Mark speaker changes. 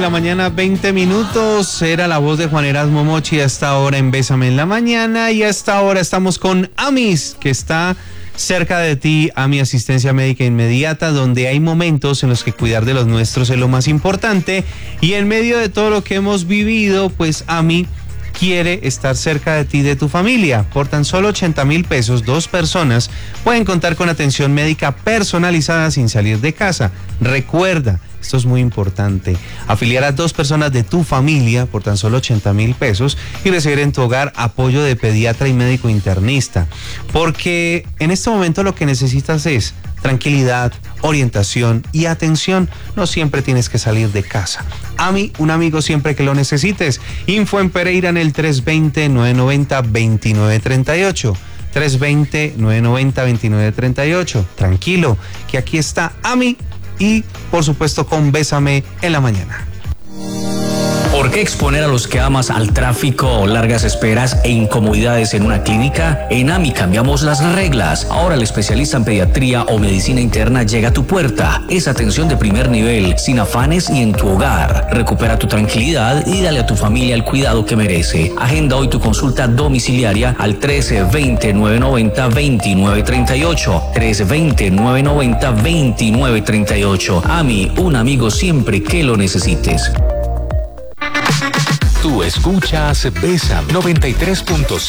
Speaker 1: la mañana, 20 minutos. Era la voz de Juan Erasmo Mochi a esta hora en Bésame en la Mañana. Y a esta hora estamos con Amis, que está cerca de ti, AMI Asistencia Médica Inmediata, donde hay momentos en los que cuidar de los nuestros es lo más importante. Y en medio de todo lo que hemos vivido, pues AMI quiere estar cerca de ti y de tu familia. Por tan solo 80,000 pesos, 2 personas pueden contar con atención médica personalizada sin salir de casa. Recuerda, esto es muy importante, afiliar a 2 personas de tu familia por tan solo 80,000 pesos y recibir en tu hogar apoyo de pediatra y médico internista. Porque en este momento lo que necesitas es tranquilidad, orientación y atención. No siempre tienes que salir de casa. AMI, un amigo siempre que lo necesites. Info en Pereira en el 320-990-2938. 320-990-2938. Tranquilo, que aquí está AMI y, por supuesto, con Bésame en la Mañana.
Speaker 2: ¿Por qué exponer a los que amas al tráfico, largas esperas e incomodidades en una clínica? En AMI cambiamos las reglas. Ahora el especialista en pediatría o medicina interna llega a tu puerta. Es atención de primer nivel, sin afanes y en tu hogar. Recupera tu tranquilidad y dale a tu familia el cuidado que merece. Agenda hoy tu consulta domiciliaria al 320-990-2938. 320-990-2938. AMI, un amigo siempre que lo necesites.
Speaker 3: Tú escuchas Bésame 93.5.